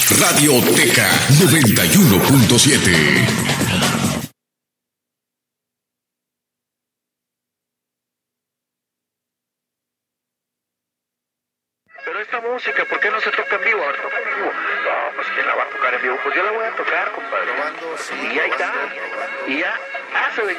Radioteca 91.7. Pero esta música, ¿por qué no se toca en vivo? Ahora toca en vivo. No, pues ¿quién la va a tocar en vivo? Pues yo la voy a tocar, compadre. Y ahí está. Y ya hace